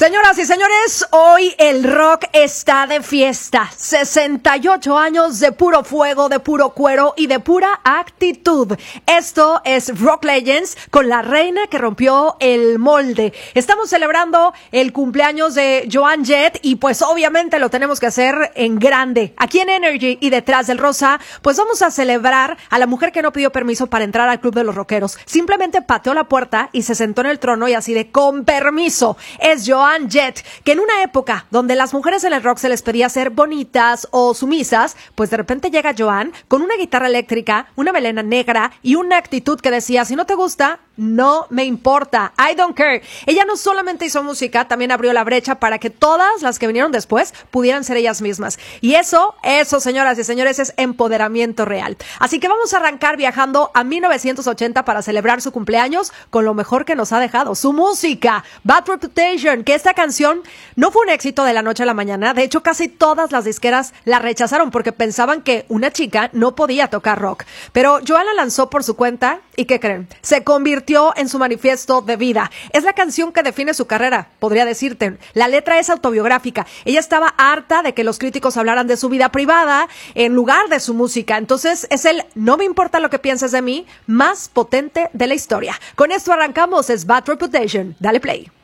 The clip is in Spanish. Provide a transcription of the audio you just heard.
Señoras y señores, hoy el rock está de fiesta. 68 años de puro fuego, de puro cuero y de pura actitud. Esto es Rock Legends con la reina que rompió el molde. Estamos celebrando el cumpleaños de Joan Jett y pues obviamente lo tenemos que hacer en grande. Aquí en Energy y detrás del Rosa, pues vamos a celebrar a la mujer que no pidió permiso para entrar al Club de los Rockeros. Simplemente pateó la puerta y se sentó en el trono y así de con permiso. Es Joan Jett, que en una época donde las mujeres en el rock se les pedía ser bonitas o sumisas, pues de repente llega Joan con una guitarra eléctrica, una melena negra y una actitud que decía, si no te gusta, no me importa, I don't care. Ella no solamente hizo música, también abrió la brecha para que todas las que vinieron después pudieran ser ellas mismas. Y eso, señoras y señores, es empoderamiento real. Así que vamos a arrancar viajando a 1980 para celebrar su cumpleaños con lo mejor que nos ha dejado, su música, Bad Reputation, que esta canción no fue un éxito de la noche a la mañana. De hecho, casi todas las disqueras la rechazaron porque pensaban que una chica no podía tocar rock. Pero Joan la lanzó por su cuenta y ¿qué creen? Se convirtió en su manifiesto de vida. Es la canción que define su carrera, podría decirte. La letra es autobiográfica. Ella estaba harta de que los críticos hablaran de su vida privada en lugar de su música. Entonces es el no me importa lo que pienses de mí más potente de la historia. Con esto arrancamos, es Bad Reputation. Dale play.